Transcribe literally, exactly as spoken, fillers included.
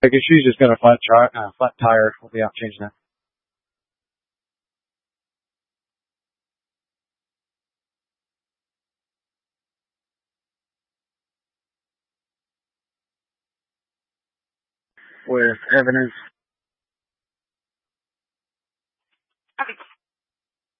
Because she's just got a flat, tri- uh, flat tire. We'll be out changing that. With Evan is